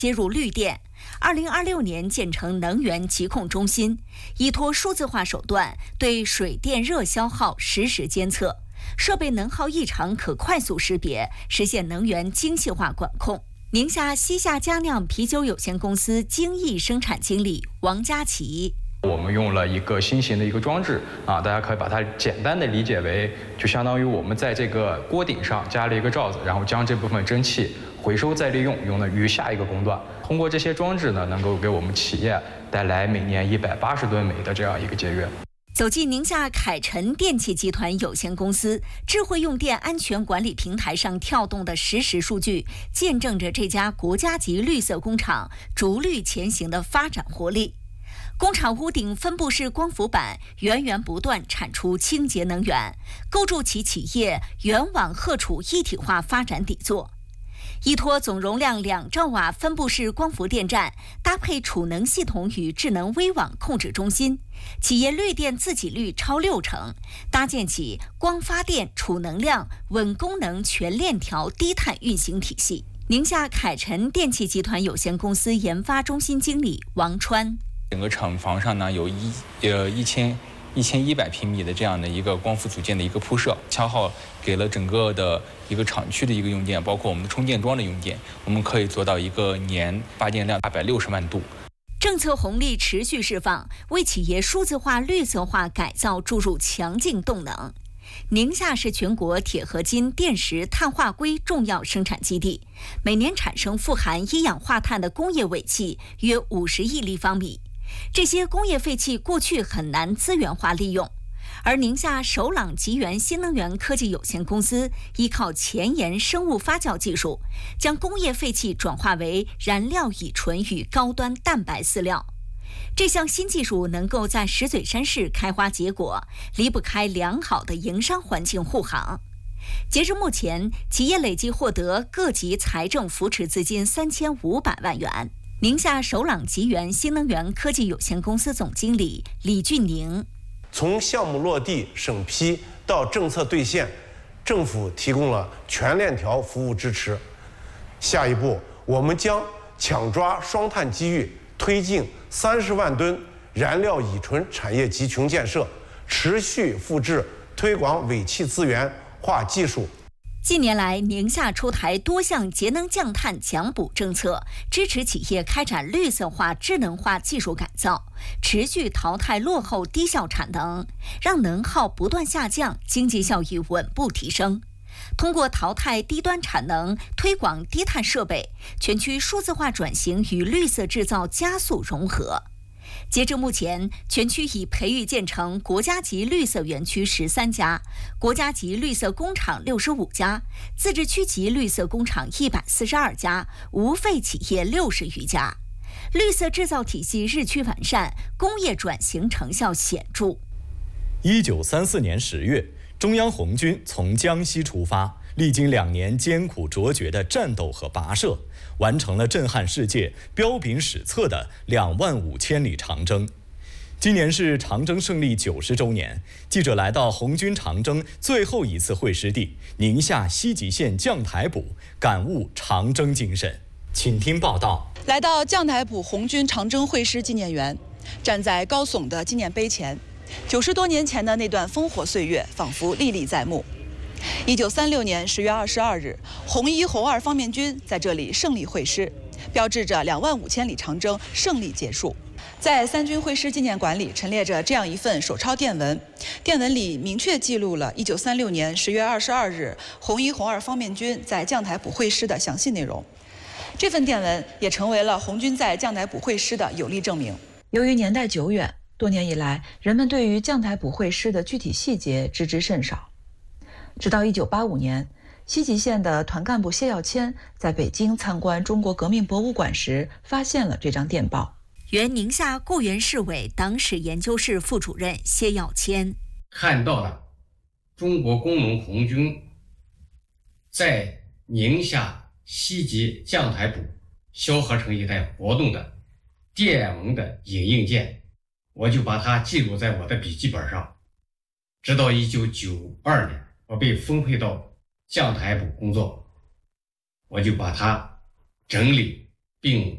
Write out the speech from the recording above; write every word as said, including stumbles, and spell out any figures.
接入绿电。二零二六年建成能源疾控中心，依托数字化手段对水电热消耗实时监测，设备能耗异常可快速识别，实现能源精细化管控。宁夏西夏佳酿啤酒有限公司精益生产经理王佳琪。 我们用了一个新型的一个装置啊，大家可以把它简单的理解为，就相当于我们在这个锅顶上加了一个罩子，然后将这部分蒸汽回收再利用，用的于下一个工段。通过这些装置呢，能够给我们企业带来每年一百八十吨煤的这样一个节约。 走进宁夏凯辰电气集团有限公司智慧用电安全管理平台上跳动的实时数据，见证着这家国家级绿色工厂逐绿前行的发展活力。工厂屋顶分布式光伏板源源不断产出清洁能源，构筑起企业源网荷储一体化发展底座。依托总容量两兆瓦分布式光伏电站，搭配储能系统与智能微网控制中心，企业绿电自给率超六成，搭建起光发电、储能量、稳功能全链条低碳运行体系。宁夏凯辰电气集团有限公司研发中心经理王川。 整个厂房上呢有一呃一千一千一百平米的这样的一个光伏组件的一个铺设，消耗给了整个的一个厂区的一个用电，包括我们的充电桩的用电，我们可以做到一个年发电量二百六十万度。 政策红利持续释放，为企业数字化、绿色化改造注入强劲动能。宁夏是全国铁合金、电石、碳化硅重要生产基地，每年产生富含一氧化碳的工业尾气约五十亿立方米。这些工业废气过去很难资源化利用，而宁夏首朗集源新能源科技有限公司依靠前沿生物发酵技术，将工业废气转化为燃料乙醇与高端蛋白饲料。这项新技术能够在石嘴山市开花结果，离不开良好的营商环境护航。截至目前，企业累计获得各级财政扶持资金三千五百万元。宁夏首朗集源新能源科技有限公司总经理李俊宁： 从项目落地审批到政策兑现，政府提供了全链条服务支持。下一步，我们将抢抓双碳机遇，推进三十万吨燃料乙醇产业集群建设，持续复制推广尾气资源化技术。 近年来，宁夏出台多项节能降碳奖补政策，支持企业开展绿色化、智能化技术改造，持续淘汰落后低效产能，让能耗不断下降，经济效益稳步提升。通过淘汰低端产能，推广低碳设备，全区数字化转型与绿色制造加速融合。截至目前，全区已培育建成国家级绿色园区十三家，国家级绿色工厂六十五家，自治区级绿色工厂一百四十二家，无废企业六十余家。绿色制造体系日趋完善，工业转型成效显著。 一九三四年十月，中央红军从江西出发，历经两年艰苦卓绝的战斗和跋涉，完成了震撼世界、彪炳史册的两万五千里长征。今年是长征胜利九十周年，记者来到红军长征最后一次会师地宁夏西吉县将台堡，感悟长征精神。请听报道。 来到将台堡红军长征会师纪念园，站在高耸的纪念碑前，九十多年前的那段烽火岁月仿佛历历在目。一九三六年十月二十二日，红一、红二方面军在这里胜利会师，标志着两万五千里长征胜利结束。在三军会师纪念馆里陈列着这样一份手抄电文，电文里明确记录了一九三六年十月二十二日红一、红二方面军在将台堡会师的详细内容。这份电文也成为了红军在将台堡会师的有力证明。由于年代久远，多年以来，人们对于将台堡会师的具体细节知之甚少。直到一九八五年，西吉县的团干部谢耀谦在北京参观中国革命博物馆时，发现了这张电报。 原宁夏固原市委党史研究室副主任谢耀谦看到了中国工农红军在宁夏西吉将台堡萧河城一带活动的电文的影印件，我就把它记录在我的笔记本上。直到一九九二年，我被分配到将台堡工作，我就把它整理并